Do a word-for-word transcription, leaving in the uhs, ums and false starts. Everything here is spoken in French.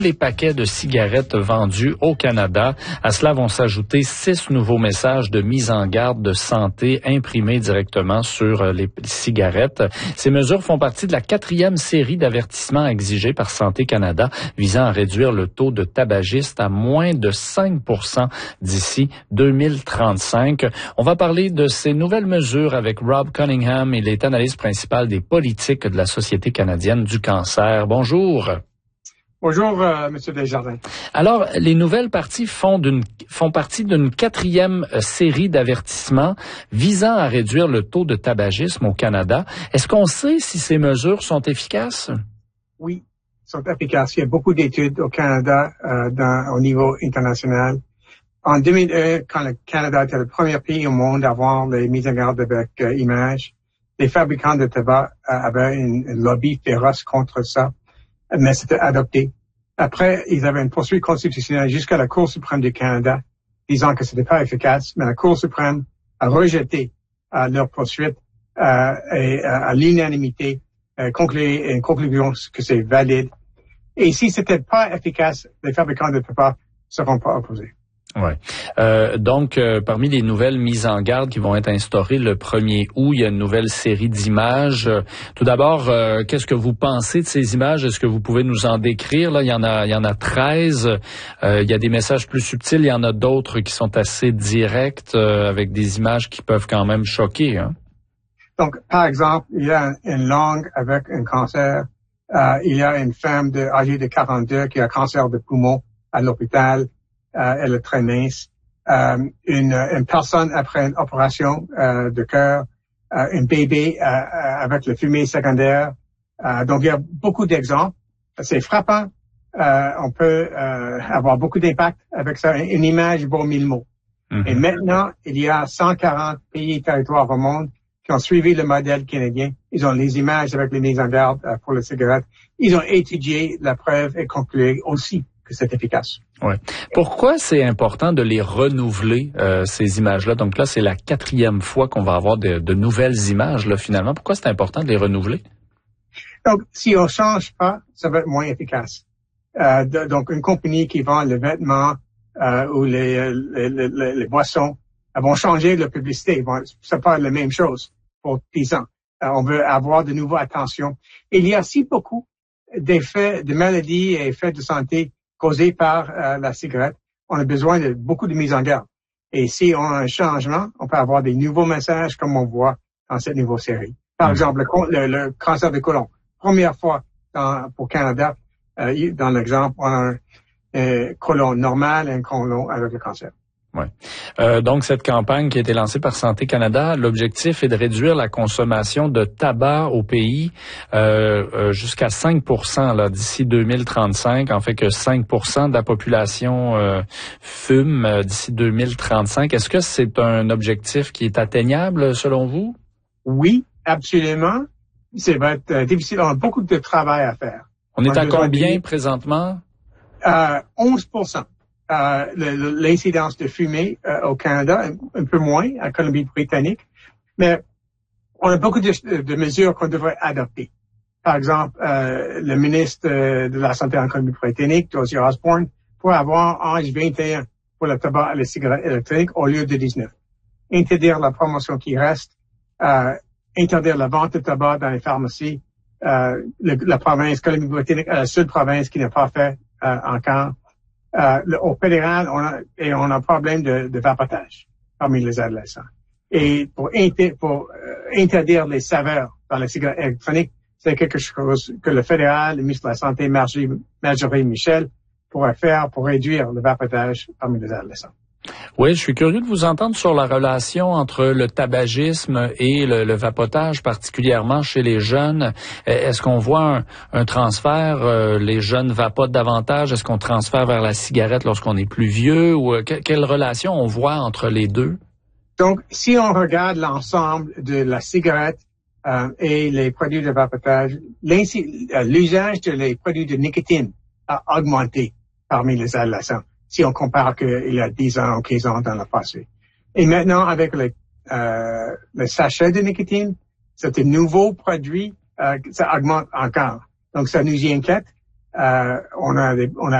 les paquets de cigarettes vendus au Canada. À cela vont s'ajouter six nouveaux messages de mise en garde de santé imprimés directement sur les cigarettes. Ces mesures font partie de la quatrième série d'avertissements exigés par Santé Canada visant à réduire le taux de tabagistes à moins de cinq pour cent d'ici deux mille trente-cinq. On va parler de ces nouvelles mesures avec Rob Cunningham. Il est analyste principal des politiques de la Société canadienne du cancer. Bonjour. Bonjour, euh, M. Desjardins. Alors, les nouvelles parties font, d'une, font partie d'une quatrième série d'avertissements visant à réduire le taux de tabagisme au Canada. Est-ce qu'on sait si ces mesures sont efficaces? Oui, sont efficaces. Il y a beaucoup d'études au Canada, euh, dans, au niveau international. En deux mille un, quand le Canada était le premier pays au monde à avoir les mises en garde avec euh, images, les fabricants de tabac euh, avaient une, une lobby féroce contre ça. Mais c'était adopté. Après, ils avaient une poursuite constitutionnelle jusqu'à la Cour suprême du Canada, disant que c'était pas efficace, mais la Cour suprême a rejeté euh, leur poursuite euh, et euh, à l'unanimité, euh, conclu, une conclusion que c'est valide. Et si c'était pas efficace, les fabricants de tabac ne seront pas opposés. Ouais. Euh, donc, euh, parmi les nouvelles mises en garde qui vont être instaurées le premier août, il y a une nouvelle série d'images. Euh, tout d'abord, euh, qu'est-ce que vous pensez de ces images? Est-ce que vous pouvez nous en décrire? Là, il y en a, il y en a treize. Euh, il y a des messages plus subtils. Il y en a d'autres qui sont assez directs, euh, avec des images qui peuvent quand même choquer. Hein? Donc, par exemple, il y a une langue avec un cancer. Euh, il y a une femme de, âgée de quarante-deux qui a un cancer de poumon à l'hôpital. Euh, elle est très mince. Euh, une, une personne après une opération euh, de cœur, euh, un bébé euh, avec la fumée secondaire. Euh, donc, il y a beaucoup d'exemples. C'est frappant. Euh, on peut euh, avoir beaucoup d'impact avec ça. Une image vaut mille mots. Mm-hmm. Et maintenant, il y a cent quarante pays et territoires au monde qui ont suivi le modèle canadien. Ils ont les images avec les mises en garde euh, pour les cigarettes. Ils ont étudié la preuve et conclu aussi que c'est efficace. Ouais. Pourquoi c'est important de les renouveler, euh, ces images-là? Donc là, c'est la quatrième fois qu'on va avoir de, de nouvelles images, là, finalement. Pourquoi c'est important de les renouveler? Donc, si on change pas, ça va être moins efficace. Euh, de, donc, une compagnie qui vend les vêtements euh, ou les, les, les, les boissons, elles vont changer la publicité. Bon, ça pas la même chose pour dix ans. Euh, on veut avoir de nouveau attention. Il y a si beaucoup d'effets, de maladies et effets de santé causés par euh, la cigarette. On a besoin de beaucoup de mise en garde. Et si on a un changement, on peut avoir des nouveaux messages comme on voit dans cette nouvelle série. Par mmh. exemple, le, le, le cancer de côlon. Première fois dans, pour Canada, euh, dans l'exemple, on a un, un côlon normal et un côlon avec le cancer. Ouais. Euh, donc, cette campagne qui a été lancée par Santé Canada, l'objectif est de réduire la consommation de tabac au pays euh, euh, jusqu'à cinq pour cent là, d'ici deux mille trente-cinq. En fait, que cinq pour cent de la population euh, fume euh, d'ici deux mille trente-cinq. Est-ce que c'est un objectif qui est atteignable selon vous? Oui, absolument. C'est va être euh, difficile. On a beaucoup de travail à faire. On est à combien de... présentement? Euh, onze pour cent. Euh, l'incidence de fumée euh, au Canada, un, un peu moins, en Colombie-Britannique, mais on a beaucoup de, de mesures qu'on devrait adopter. Par exemple, euh, le ministre de la Santé en Colombie-Britannique, Josie Osborne, pourrait avoir âge vingt et un pour le tabac et les cigarettes électroniques au lieu de dix-neuf. Interdire la promotion qui reste, euh, interdire la vente de tabac dans les pharmacies. Euh, le, la province Colombie-Britannique est la seule province qui n'a pas fait euh, encore. Euh, le, au fédéral, on a, et on a un problème de, de vapotage parmi les adolescents. Et pour, inter, pour euh, interdire les saveurs dans les cigarettes électroniques, c'est quelque chose que le fédéral, le ministre de la Santé, Marjorie, Marjorie Michel, pourrait faire pour réduire le vapotage parmi les adolescents. Oui, je suis curieux de vous entendre sur la relation entre le tabagisme et le, le vapotage, particulièrement chez les jeunes. Est-ce qu'on voit un, un transfert, euh, les jeunes vapotent davantage? Est-ce qu'on transfère vers la cigarette lorsqu'on est plus vieux? Ou euh, que, quelle relation on voit entre les deux? Donc, si on regarde l'ensemble de la cigarette euh, et les produits de vapotage, l'usage de les produits de nicotine a augmenté parmi les adolescents, si on compare qu'il y a dix ans ou quinze ans dans le passé. Et maintenant, avec les, euh, le sachet de nicotine, c'est un nouveau produit, euh, ça augmente encore. Donc, ça nous y inquiète. euh, on a des, on a